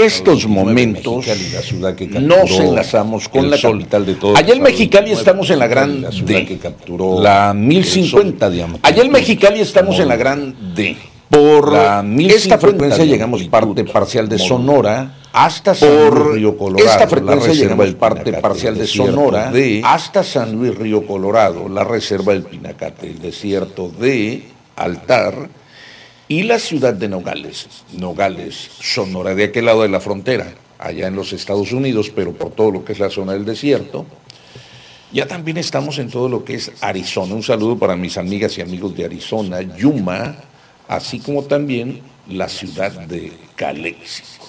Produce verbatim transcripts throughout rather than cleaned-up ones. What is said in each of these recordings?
estos momentos nos enlazamos con la capital de todo. Allá en Mexicali estamos en la gran D, la mil cincuenta, digamos. Allá en Mexicali estamos en la gran D. Por la esta frecuencia llegamos parte parcial de Sonora hasta San Luis Río Colorado. Esta frecuencia llegamos parte parcial de Sonora hasta San Luis Río Colorado, la reserva del Pinacate, el desierto de Altar y la ciudad de Nogales, Nogales, Sonora, de aquel lado de la frontera, allá en los Estados Unidos, pero por todo lo que es la zona del desierto. Ya también estamos en todo lo que es Arizona. Un saludo para mis amigas y amigos de Arizona, Yuma, así como también la ciudad de Calexico.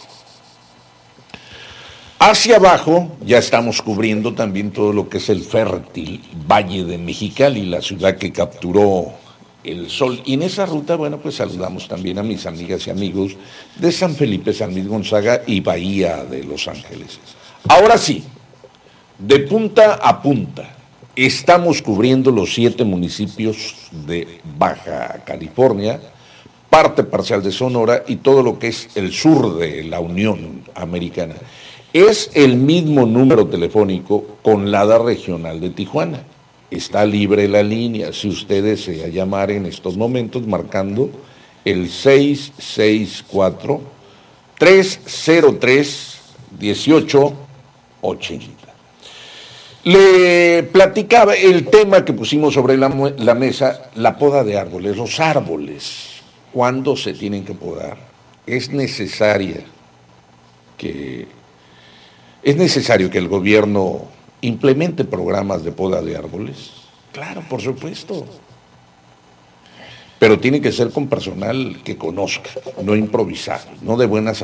Hacia abajo ya estamos cubriendo también todo lo que es el fértil Valle de Mexicali, la ciudad que capturó el sol. Y en esa ruta, bueno, pues saludamos también a mis amigas y amigos de San Felipe, San Luis Gonzaga y Bahía de Los Ángeles. Ahora sí, de punta a punta, estamos cubriendo los siete municipios de Baja California, parte parcial de Sonora y todo lo que es el sur de la Unión Americana. Es el mismo número telefónico con la ADA regional de Tijuana. Está libre la línea, si usted desea llamar en estos momentos, marcando el seis seis cuatro, tres cero tres, uno ocho ocho cero. Le platicaba el tema que pusimos sobre la, la mesa, la poda de árboles, los árboles. ¿Cuándo se tienen que podar? Es necesaria que, es necesario que el gobierno implemente programas de poda de árboles. Claro, por supuesto. Pero tiene que ser con personal que conozca, no improvisar, no de buenas